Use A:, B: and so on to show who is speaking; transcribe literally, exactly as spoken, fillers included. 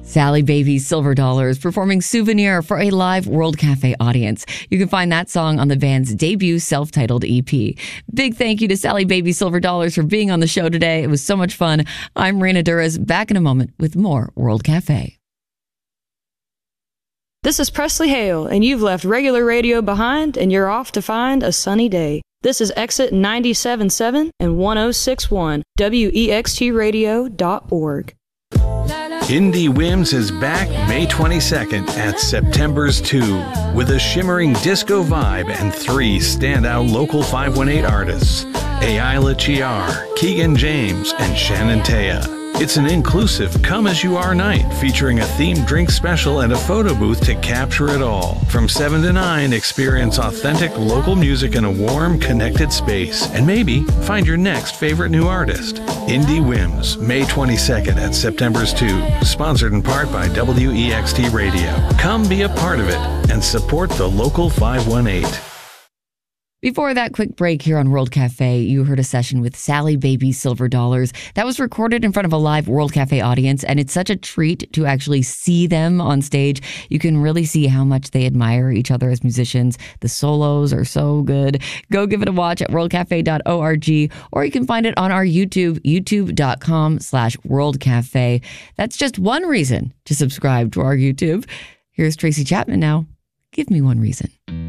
A: Sally Baby Silver Dollars performing Souvenir for a live World Cafe audience. You can find that song on the band's debut self-titled E P. Big thank you to Sally Baby Silver Dollars for being on the show today. It was so much fun. I'm Raina Duras, back in a moment with more World Cafe.
B: This is Presley Hale, and you've left regular radio behind, and you're off to find a sunny day. This is Exit ninety-seven point seven and one oh six point one, W E X T radio dot org.
C: Indie Whims is back May twenty-second at September's two with a shimmering disco vibe and three standout local five one eight artists, Ayla Chiar, Keegan James, and Shannon Taya. It's an inclusive come-as-you-are night featuring a themed drink special and a photo booth to capture it all. From seven to nine, experience authentic local music in a warm, connected space. And maybe find your next favorite new artist. Indie Whims, May twenty-second at September's two. Sponsored in part by W E X T Radio. Come be a part of it and support the local five one eight.
A: Before that quick break here on World Cafe, you heard a session with Sally Baby Silver Dollars. That was recorded in front of a live World Cafe audience, and it's such a treat to actually see them on stage. You can really see how much they admire each other as musicians. The solos are so good. Go give it a watch at world cafe dot org, or you can find it on our YouTube, youtube.com slash World Cafe. That's just one reason to subscribe to our YouTube. Here's Tracy Chapman now. Give me one reason.